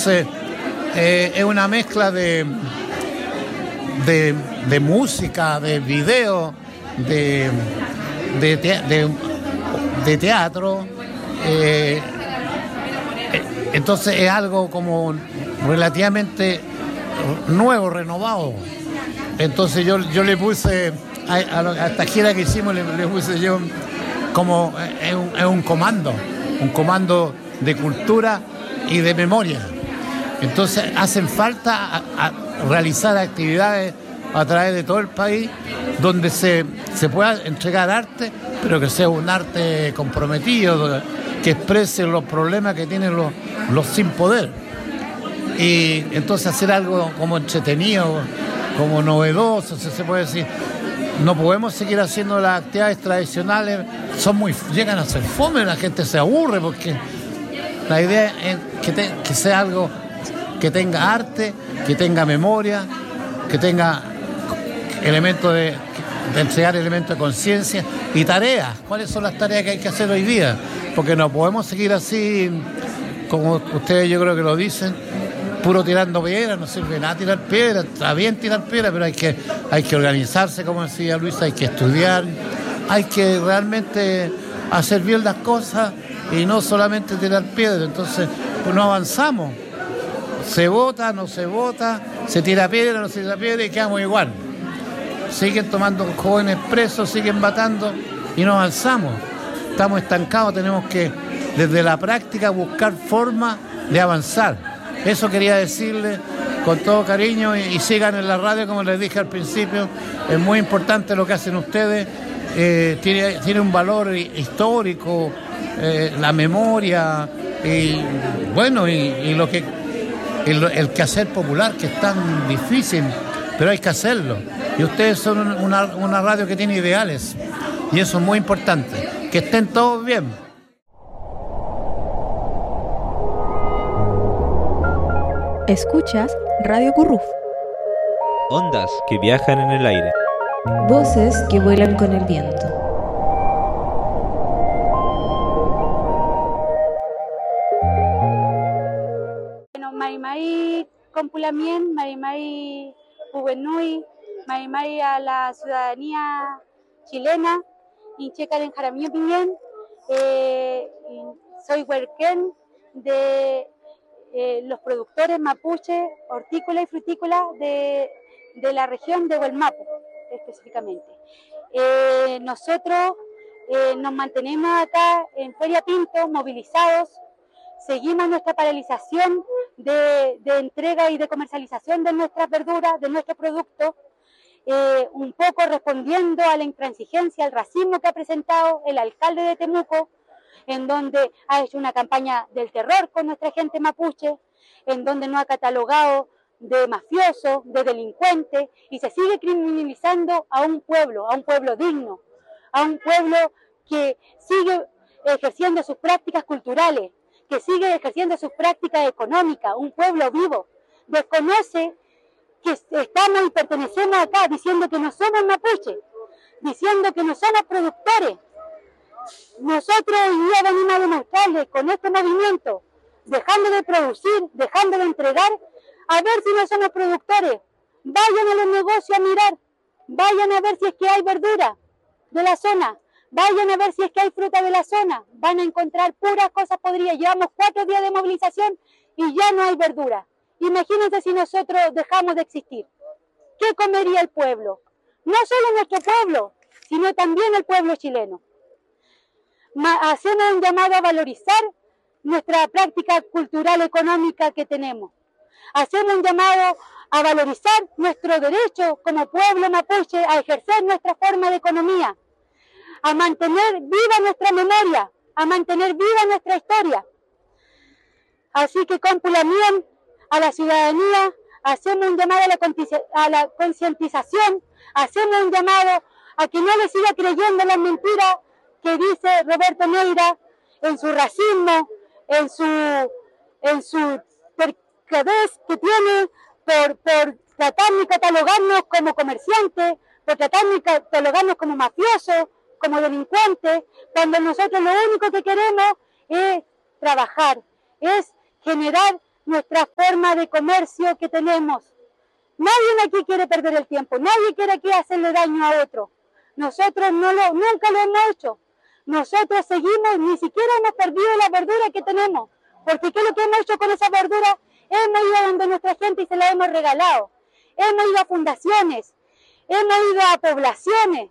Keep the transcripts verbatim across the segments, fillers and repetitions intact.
Entonces, eh, es una mezcla de, de, de música, de video, de, de, te, de, de teatro. Eh, entonces, es algo como relativamente nuevo, renovado. Entonces, yo, yo le puse, a, a esta gira que hicimos, le, le puse yo como es un, es un comando, un comando de cultura y de memoria. Entonces hacen falta a, a realizar actividades a través de todo el país donde se, se pueda entregar arte, pero que sea un arte comprometido, que exprese los problemas que tienen los, los sin poder. Y entonces hacer algo como entretenido, como novedoso, si se puede decir. No podemos seguir haciendo las actividades tradicionales, son muy, llegan a ser fome, la gente se aburre, porque la idea es que, te, que sea algo que tenga arte, que tenga memoria, que tenga elementos de, de entregar elementos de conciencia y tareas. ¿Cuáles son las tareas que hay que hacer hoy día? Porque no podemos seguir así, como ustedes yo creo que lo dicen, puro tirando piedras, no sirve nada tirar piedras, está bien tirar piedras, pero hay que, hay que organizarse, como decía Luisa, hay que estudiar, hay que realmente hacer bien las cosas y no solamente tirar piedras. Entonces, pues no avanzamos. Se vota, no se vota, se tira piedra, no se tira piedra y quedamos igual. Siguen tomando jóvenes presos, siguen matando y no avanzamos. Estamos estancados, tenemos que desde la práctica buscar formas de avanzar. Eso quería decirle con todo cariño y, y sigan en la radio, como les dije al principio. Es muy importante lo que hacen ustedes, eh, tiene, tiene un valor histórico, eh, la memoria y bueno, y, y lo que el, el quehacer popular, que es tan difícil, pero hay que hacerlo. Y ustedes son una, una radio que tiene ideales y eso es muy importante. Que estén todos bien. Escuchas Radio Curruf. Ondas que viajan en el aire. Voces que vuelan con el viento. Bueno, Marimay Compulamien, Marimay Pubenui, Marimay a la ciudadanía chilena, Inchecar en Jaramillo Piñén, eh, soy huerquén de Eh, los productores mapuche, hortícola y frutícola de, de la región de Huelmapo, específicamente. Eh, nosotros eh, nos mantenemos acá en Feria Pinto, movilizados, seguimos nuestra paralización de, de entrega y de comercialización de nuestras verduras, de nuestros productos, eh, un poco respondiendo a la intransigencia, al racismo que ha presentado el alcalde de Temuco, en donde ha hecho una campaña del terror con nuestra gente mapuche, en donde nos ha catalogado de mafioso, de delincuente, y se sigue criminalizando a un pueblo, a un pueblo digno, a un pueblo que sigue ejerciendo sus prácticas culturales, que sigue ejerciendo sus prácticas económicas, un pueblo vivo. Desconoce que estamos y pertenecemos acá, diciendo que no somos mapuche, diciendo que no somos productores. Nosotros hoy día venimos a demostrarles con este movimiento, dejando de producir, dejando de entregar, a ver si no somos productores. Vayan a los negocios a mirar, vayan a ver si es que hay verdura de la zona, vayan a ver si es que hay fruta de la zona, van a encontrar puras cosas podridas. Llevamos cuatro días de movilización y ya no hay verdura. Imagínense si nosotros dejamos de existir. ¿Qué comería el pueblo? No solo nuestro pueblo, sino también el pueblo chileno. Hacemos un llamado a valorizar nuestra práctica cultural económica que tenemos. Hacemos un llamado a valorizar nuestro derecho como pueblo mapuche a ejercer nuestra forma de economía, a mantener viva nuestra memoria, a mantener viva nuestra historia. Así que con Pulamien, a la ciudadanía, hacemos un llamado a la, a la concientización, hacemos un llamado a que no le siga creyendo las mentiras que dice Roberto Neira en su racismo, en su, en su percadez que tiene por, por tratarnos y catalogarnos como comerciantes, por tratarnos y catalogarnos como mafiosos, como delincuentes, cuando nosotros lo único que queremos es trabajar, es generar nuestra forma de comercio que tenemos. Nadie aquí quiere perder el tiempo, nadie quiere aquí hacerle daño a otro. Nosotros no lo, nunca lo hemos hecho. Nosotros seguimos, ni siquiera hemos perdido la verdura que tenemos. Porque ¿qué es lo que hemos hecho con esa verdura? Hemos ido a donde nuestra gente y se la hemos regalado. Hemos ido a fundaciones, hemos ido a poblaciones.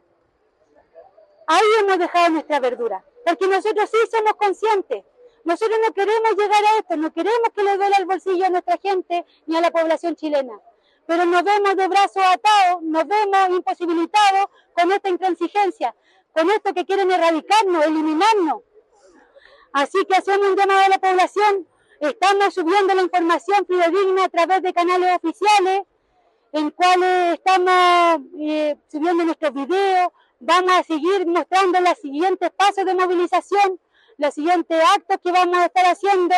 Ahí hemos dejado nuestra verdura. Porque nosotros sí somos conscientes. Nosotros no queremos llegar a esto, no queremos que le duela el bolsillo a nuestra gente ni a la población chilena. Pero nos vemos de brazos atados, nos vemos imposibilitados con esta intransigencia, con esto que quieren erradicarnos, eliminarnos. Así que hacemos un llamado a la población, estamos subiendo la información fidedigna a través de canales oficiales, en cuales estamos eh, subiendo nuestros videos, vamos a seguir mostrando los siguientes pasos de movilización, los siguientes actos que vamos a estar haciendo.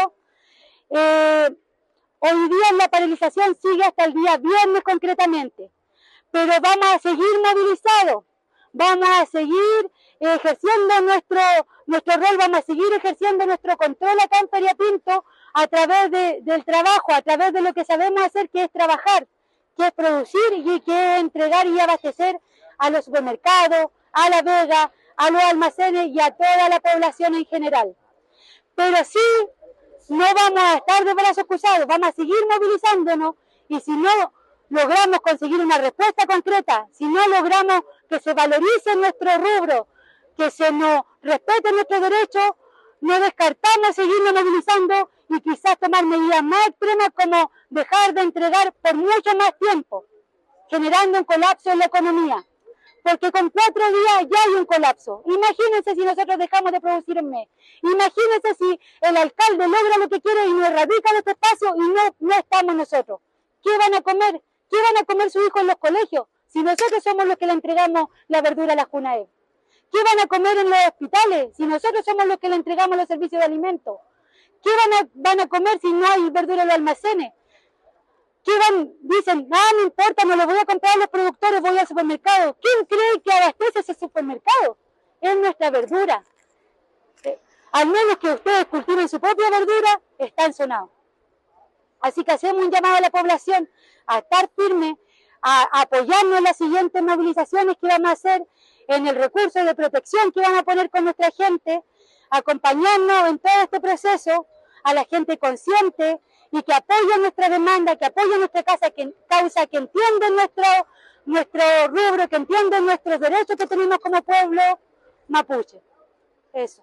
Eh, hoy día la paralización sigue hasta el día viernes concretamente, pero vamos a seguir movilizados, vamos a seguir ejerciendo nuestro, nuestro rol, vamos a seguir ejerciendo nuestro control acá en Feria Pinto a través de, del trabajo, a través de lo que sabemos hacer, que es trabajar, que es producir y que es entregar y abastecer a los supermercados, a la vega, a los almacenes y a toda la población en general. Pero sí, no vamos a estar de brazos cruzados, vamos a seguir movilizándonos y si no logramos conseguir una respuesta concreta, si no logramos que se valorice nuestro rubro, que se nos respete nuestros derechos, no descartamos seguirnos movilizando y quizás tomar medidas más extremas como dejar de entregar por mucho más tiempo, generando un colapso en la economía. Porque con cuatro días ya hay un colapso. Imagínense si nosotros dejamos de producir en mes. Imagínense si el alcalde logra lo que quiere y nos erradica de este espacio y no, no estamos nosotros. ¿Qué van a comer? ¿Qué van a comer sus hijos en los colegios? Si nosotros somos los que le entregamos la verdura a la Junaed. ¿Qué van a comer en los hospitales? Si nosotros somos los que le entregamos los servicios de alimentos. ¿Qué van a, van a comer si no hay verdura en los almacenes? ¿Qué van? Dicen, ah, no importa, no lo voy a comprar a los productores, voy al supermercado. ¿Quién cree que abastece ese supermercado? Es nuestra verdura. Eh, al menos que ustedes cultiven su propia verdura, están sonados. Así que hacemos un llamado a la población a estar firme, a, a apoyarnos en las siguientes movilizaciones que vamos a hacer, en el recurso de protección que vamos a poner con nuestra gente, acompañarnos en todo este proceso, a la gente consciente, y que apoyen nuestra demanda, que apoyen nuestra casa, que, causa, que entienden nuestro, nuestro rubro, que entienden nuestros derechos que tenemos como pueblo mapuche. Eso.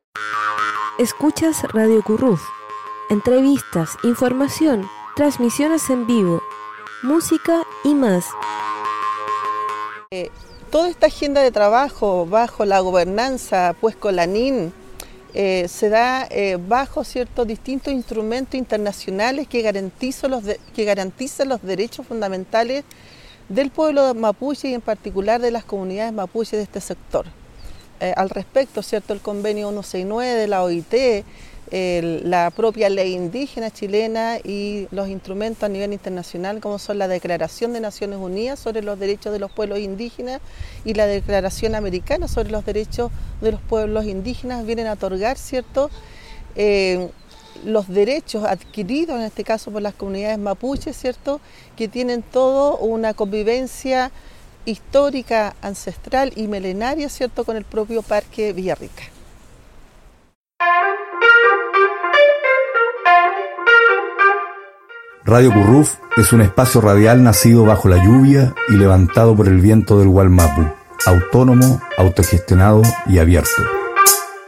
Escuchas Radio Curruf. Entrevistas, información, transmisiones en vivo, música y más. Eh, toda esta agenda de trabajo bajo la gobernanza, pues con la N I N, Eh, se da eh, bajo ciertos distintos instrumentos internacionales que garantizan los, de, que garantizan los derechos fundamentales del pueblo mapuche y en particular de las comunidades mapuches de este sector. Eh, al respecto, cierto, el convenio ciento sesenta y nueve de la O I T, eh, la propia ley indígena chilena y los instrumentos a nivel internacional como son la Declaración de Naciones Unidas sobre los Derechos de los Pueblos Indígenas y la Declaración Americana sobre los Derechos de los Pueblos Indígenas vienen a otorgar, cierto, eh, los derechos adquiridos en este caso por las comunidades mapuches, cierto, que tienen todo una convivencia histórica, ancestral y milenaria, cierto, con el propio Parque Villarrica. Radio Curruf es un espacio radial nacido bajo la lluvia y levantado por el viento del Gualmapu, autónomo, autogestionado y abierto.